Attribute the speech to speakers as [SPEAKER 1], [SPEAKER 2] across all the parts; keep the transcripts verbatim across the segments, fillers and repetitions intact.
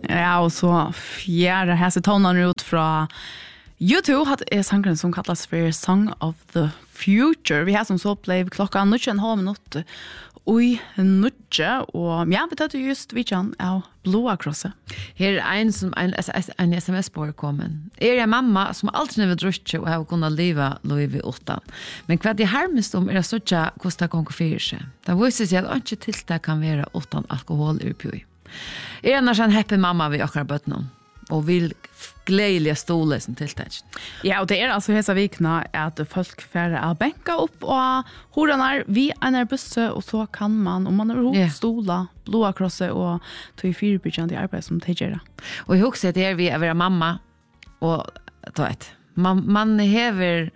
[SPEAKER 1] Ja, och så fjärde här så tonar ut från YouTube hade är sången som kallas för Song of the Future. Vi har som så blev klockan nu en halv minut. Oj, nutje och ja, vi tar just vi kan av Blåa Krosset.
[SPEAKER 2] Här är en som en en S M S-spår kommer. Är jag mamma som alltid vill dricka och har kunnat leva livet utan. Men vad det här mest om är det så att kosta konkurrens. Det visar sig att inte tilltag kan vara utan alkohol i pjui. Är annars en happy mamma vi akkurat bötnon och vill glädliga stolar som tilltag.
[SPEAKER 1] Ja, och det är alltså hela vikna att folk färre är bänka upp och horanar vi är busse och så kan man om man är ihop yeah. stola, Blåa Krosset och ta i fyrbyggjande arbete som det gör.
[SPEAKER 2] Och jag också det är vi är våra mamma och ta ett. Man man häver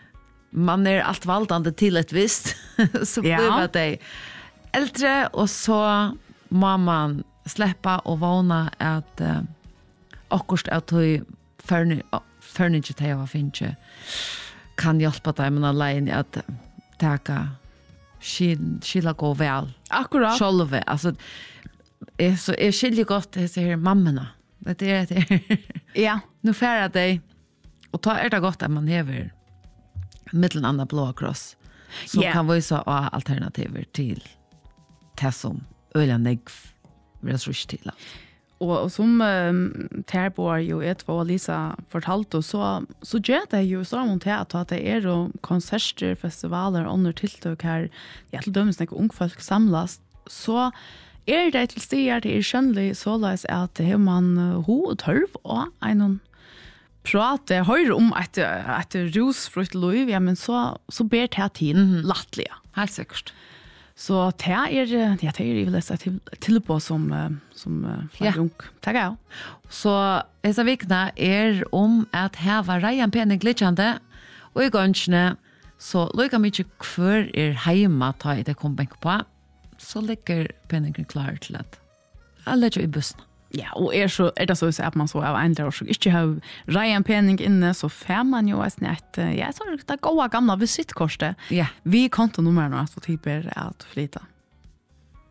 [SPEAKER 2] man är allt valdande till ett visst så blir ja. det äldre och så mamman släppa och vana att uh, akkurst att du furniture till jag finche kan hjälpa dig med alene att taka skilla gå väl.
[SPEAKER 1] Akkurat.
[SPEAKER 2] Själva, alltså är så är skilje gott det säger mammorna. Det är det.
[SPEAKER 1] Ja,
[SPEAKER 2] nu färra dig och ta är det gott att man häver mellan andra Blåa Kross. Så yeah. kan vi så ha alternativer till det som ölen resurser till.
[SPEAKER 1] Och, och som um, Terborg ju ett var Lisa fortalt och så så gör det ju så monterat att det är då konserter, festivaler och andra tilltag här jag till dömes när ung folk samlas så är det till stier det är skönligt så läs att det har man ho och törv och en prata höra om att att rosfrukt liv ja men så så ber det här tiden mm. lattliga
[SPEAKER 2] helt säkert.
[SPEAKER 1] Så det är ja det är ju läsa till till på som som flaggung. Tack ja.
[SPEAKER 2] Så esa vikna är om att här var Ryan Penning glitchande och i gångne så lukar mycket kvar är hemma ta det kommer på så ligger Penning klar till att alla ju i bussen.
[SPEAKER 1] Ja, och är så är det så att man så av andra år så inte har Ryan Penning inne så får man ju att ja så det goda gamla visitkortet.
[SPEAKER 2] Ja.
[SPEAKER 1] Vi kontonumren så typer att flytta.